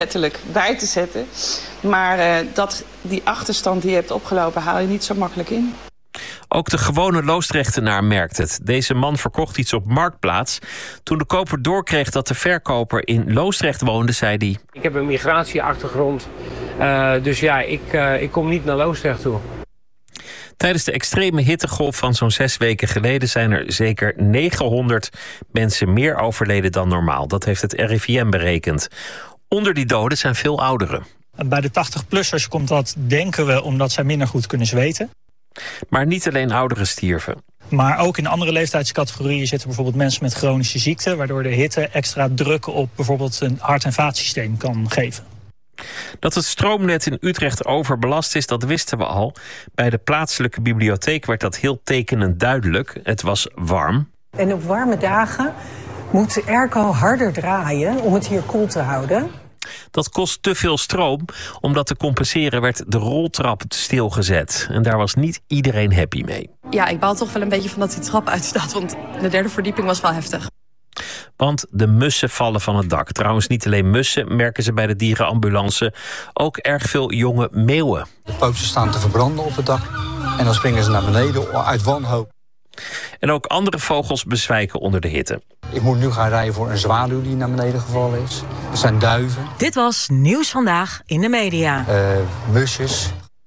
letterlijk bij te zetten. Maar die achterstand die je hebt opgelopen haal je niet zo makkelijk in. Ook de gewone Loosdrechtenaar merkt het. Deze man verkocht iets op Marktplaats. Toen de koper doorkreeg dat de verkoper in Loosdrecht woonde, zei hij: Ik heb een migratieachtergrond, dus ja, ik kom niet naar Loosdrecht toe. Tijdens de extreme hittegolf van zo'n 6 weken geleden zijn er zeker 900 mensen meer overleden dan normaal. Dat heeft het RIVM berekend. Onder die doden zijn veel ouderen. Bij de 80-plussers komt dat, denken we, omdat zij minder goed kunnen zweten. Maar niet alleen ouderen stierven. Maar ook in andere leeftijdscategorieën zitten bijvoorbeeld mensen met chronische ziekte, waardoor de hitte extra druk op bijvoorbeeld een hart- en vaatsysteem kan geven. Dat het stroomnet in Utrecht overbelast is, dat wisten we al. Bij de plaatselijke bibliotheek werd dat heel tekenend duidelijk. Het was warm. En op warme dagen moet de airco harder draaien om het hier koel te houden. Dat kost te veel stroom. Om dat te compenseren werd de roltrap stilgezet. En daar was niet iedereen happy mee. Ja, ik baal toch wel een beetje van dat die trap uitstaat. Want de 3e verdieping was wel heftig. Want de mussen vallen van het dak. Trouwens, niet alleen mussen, merken ze bij de dierenambulance. Ook erg veel jonge meeuwen. De pootjes staan te verbranden op het dak. En dan springen ze naar beneden uit wanhoop. En ook andere vogels bezwijken onder de hitte. Ik moet nu gaan rijden voor een zwaluw die naar beneden gevallen is. Er zijn duiven. Dit was Nieuws Vandaag in de media. Musjes.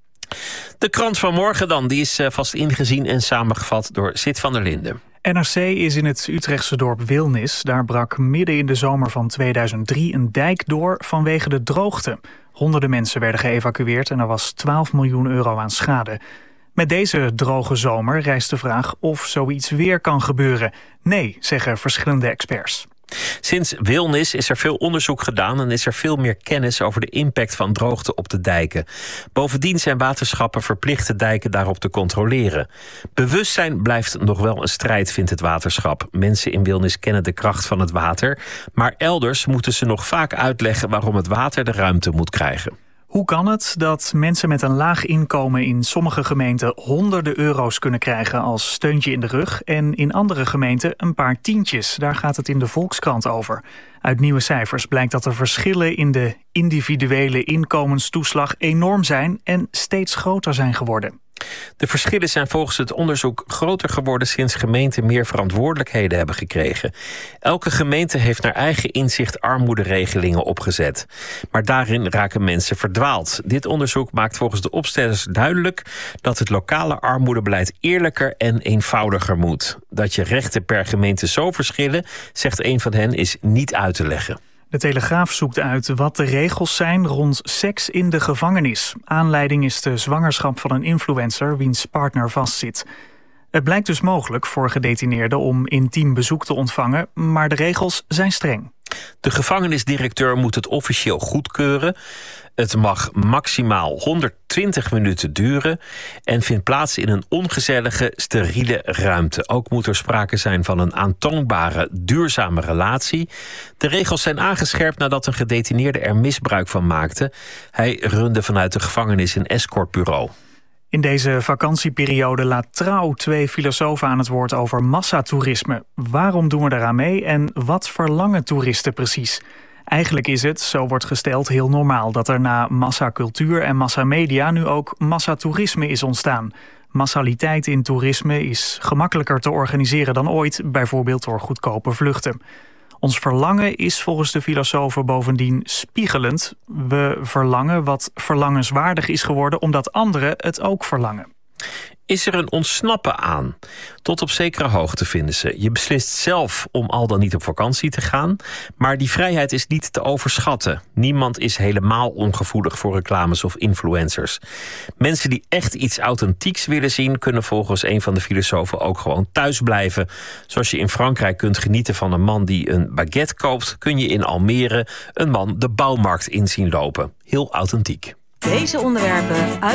De krant van morgen dan, die is vast ingezien en samengevat door Sid van der Linden. NRC is in het Utrechtse dorp Wilnis. Daar brak midden in de zomer van 2003 een dijk door vanwege de droogte. Honderden mensen werden geëvacueerd en er was 12 miljoen euro aan schade. Met deze droge zomer rijst de vraag of zoiets weer kan gebeuren. Nee, zeggen verschillende experts. Sinds Wilnis is er veel onderzoek gedaan en is er veel meer kennis over de impact van droogte op de dijken. Bovendien zijn waterschappen verplicht de dijken daarop te controleren. Bewustzijn blijft nog wel een strijd, vindt het waterschap. Mensen in Wilnis kennen de kracht van het water, maar elders moeten ze nog vaak uitleggen waarom het water de ruimte moet krijgen. Hoe kan het dat mensen met een laag inkomen in sommige gemeenten honderden euro's kunnen krijgen als steuntje in de rug en in andere gemeenten een paar tientjes? Daar gaat het in de Volkskrant over. Uit nieuwe cijfers blijkt dat de verschillen in de individuele inkomenstoeslag enorm zijn en steeds groter zijn geworden. De verschillen zijn volgens het onderzoek groter geworden sinds gemeenten meer verantwoordelijkheden hebben gekregen. Elke gemeente heeft naar eigen inzicht armoederegelingen opgezet. Maar daarin raken mensen verdwaald. Dit onderzoek maakt volgens de opstellers duidelijk dat het lokale armoedebeleid eerlijker en eenvoudiger moet. Dat je rechten per gemeente zo verschillen, zegt een van hen, is niet uit te leggen. De Telegraaf zoekt uit wat de regels zijn rond seks in de gevangenis. Aanleiding is de zwangerschap van een influencer wiens partner vastzit. Het blijkt dus mogelijk voor gedetineerden om intiem bezoek te ontvangen, maar de regels zijn streng. De gevangenisdirecteur moet het officieel goedkeuren. Het mag maximaal 120 minuten duren en vindt plaats in een ongezellige, steriele ruimte. Ook moet er sprake zijn van een aantoonbare, duurzame relatie. De regels zijn aangescherpt nadat een gedetineerde er misbruik van maakte. Hij runde vanuit de gevangenis een escortbureau. In deze vakantieperiode laat Trouw 2 filosofen aan het woord over massatoerisme. Waarom doen we daaraan mee en wat verlangen toeristen precies? Eigenlijk is het, zo wordt gesteld, heel normaal dat er na massacultuur en massamedia nu ook massatoerisme is ontstaan. Massaliteit in toerisme is gemakkelijker te organiseren dan ooit, bijvoorbeeld door goedkope vluchten. Ons verlangen is volgens de filosofen bovendien spiegelend. We verlangen wat verlangenswaardig is geworden omdat anderen het ook verlangen. Is er een ontsnappen aan? Tot op zekere hoogte, vinden ze. Je beslist zelf om al dan niet op vakantie te gaan, maar die vrijheid is niet te overschatten. Niemand is helemaal ongevoelig voor reclames of influencers. Mensen die echt iets authentieks willen zien, kunnen volgens een van de filosofen ook gewoon thuis blijven. Zoals je in Frankrijk kunt genieten van een man die een baguette koopt, kun je in Almere een man de bouwmarkt in zien lopen. Heel authentiek. Deze onderwerpen uit